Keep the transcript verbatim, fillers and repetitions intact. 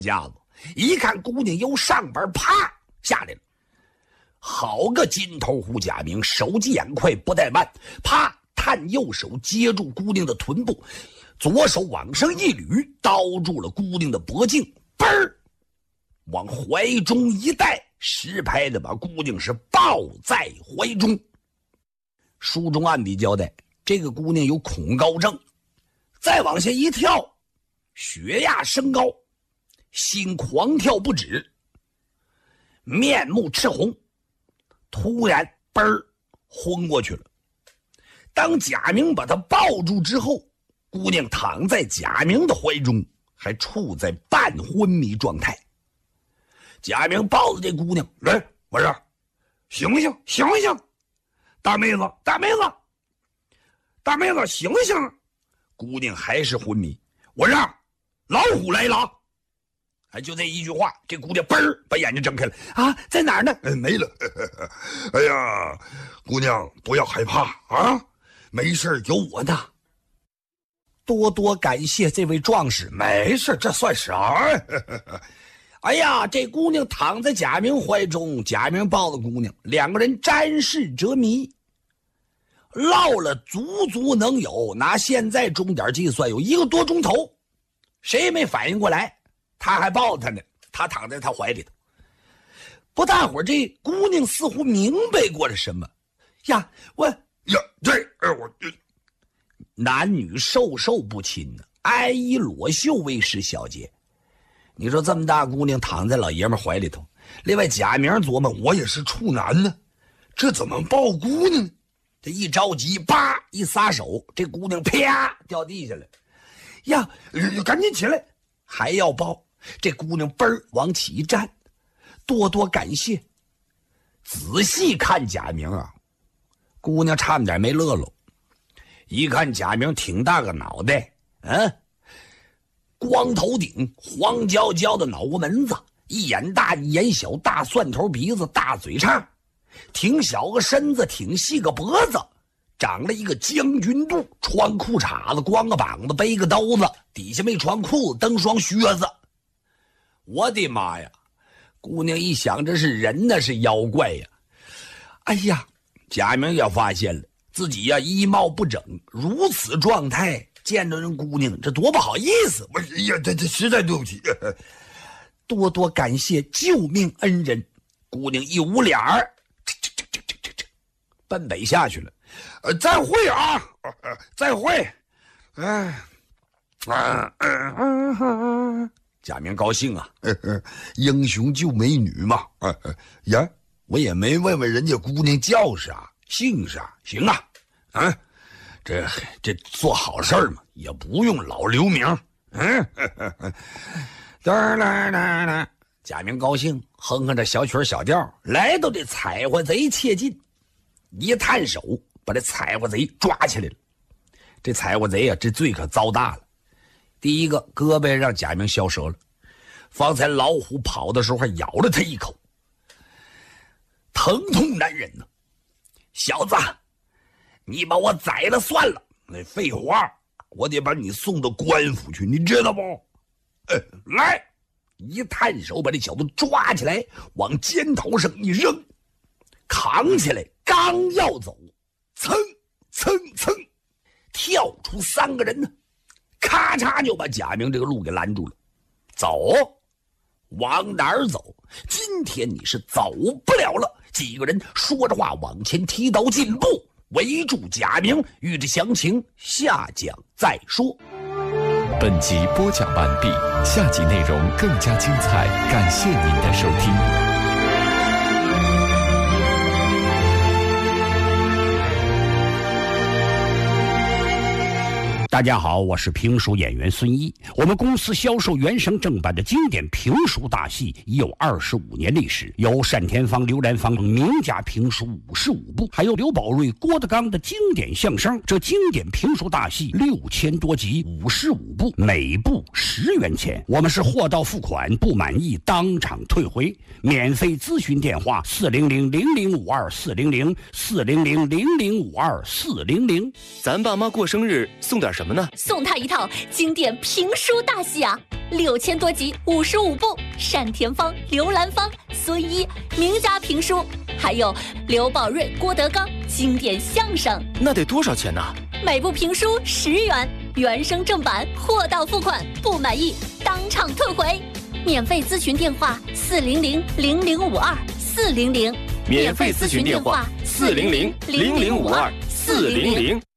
架子，一看姑娘由上边啪下来了，好个金头虎贾明，手疾眼快不怠慢，啪探右手接住姑娘的臀部，左手往上一捋，刀住了姑娘的脖颈，嘣儿往怀中一带，实拍的把姑娘是抱在怀中。书中暗笔交代，这个姑娘有恐高症，再往下一跳，血压升高，心狂跳不止，面目赤红，突然嘣儿昏过去了。当贾明把她抱住之后，姑娘躺在贾明的怀中，还处在半昏迷状态。贾明抱着这姑娘，来，我说醒醒醒醒，大妹子大妹子大妹子醒醒。姑娘还是昏迷。我说老虎来了。哎，就这一句话，这姑娘嘣儿把眼睛睁开了。啊，在哪儿呢？ 哎，没了。哎呀，姑娘不要害怕啊，没事，有我呢。 多多感谢这位壮士。 没事，这算啥？ 哎呀，这姑娘躺在贾明怀中，贾明抱着姑娘，两个人沾视着迷，唠了足足能有，拿现在钟点计算有一个多钟头，谁也没反应过来。他还抱他呢，他躺在他怀里头。不大会儿，这姑娘似乎明白过了什么。呀，我呀，这哎我这男女授受不亲呢，挨衣裸袖为是小节。你说这么大姑娘躺在老爷们怀里头，另外贾明琢磨，我也是处男呢，这怎么抱姑娘呢？这一着急，叭一撒手，这姑娘啪掉地下来。呀， 赶紧起来， 还要抱。这姑娘嘣儿往起一站，多多感谢。仔细看贾明啊，姑娘差点没乐喽。一看贾明挺大个脑袋，嗯，光头顶，黄焦焦的脑瓜门子，一眼大一眼小，大蒜头鼻子，大嘴叉，挺小个身子，挺细个脖子，长了一个将军肚，穿裤衩子，光个膀子，背个兜子，底下没穿裤子，蹬双靴子。我的妈呀！姑娘一想，这是人那是妖怪呀！哎呀，贾明也发现了自己呀衣貌不整，如此状态，见着人姑娘，这多不好意思！ 我哎呀，这这实在对不起， 多多感谢救命恩人。姑娘一捂脸儿，奔北下去了。 呃，再会啊，呃、再会。哎，啊嗯嗯。贾明高兴啊， 呵呵，英雄救美女嘛。呃呃、呀，我也没问问人家姑娘叫啥姓啥。 行啊，啊，这这做好事嘛，也不用老留名。嗯，哒啦啦啦，贾明高兴，哼哼着小曲小调，来到这采花贼切近，一探手把这采花贼抓起来了。这采花贼啊，这罪可遭大了。第一个胳膊让贾明削折了，方才老虎跑的时候还咬了他一口，疼痛难忍呢。小子，你把我宰了算了。那废话，我得把你送到官府去，你知道不？哎，来，一探手把这小子抓起来，往肩头上一扔，扛起来，刚要走，蹭蹭蹭，跳出三个人呢。咔嚓就把贾明这个路给拦住了。走，往哪儿走？今天你是走不了了。几个人说着话往前提刀进步，围住贾明。欲知详情，下讲再说。 本集播讲完毕，下集内容更加精彩，感谢您的收听。 大家好，我是评书演员孙一。我们公司销售原声正版的经典评书大戏已有二十五年历史，有单田芳、刘兰芳等名家评书五十五部，还有刘宝瑞、郭德纲的经典相声。这经典评书大戏六千多集，五十五部，每部十元钱。我们是货到付款，不满意当场退回。免费咨询电话：四零零零零五二四零零四零零零零五二四零零。 咱爸妈过生日送点什么？ 什么呢？ 送他一套经典评书大戏啊，六千多集，五十五部，单田芳、刘兰芳、孙一名家评书，还有刘宝瑞、郭德纲经典相声。 那得多少钱呢？ 每部评书十元，原声正版，货到付款，不满意当场退回。免费咨询电话：四零零零零五二四零零。 免费咨询电话：四零零零零五二四零零。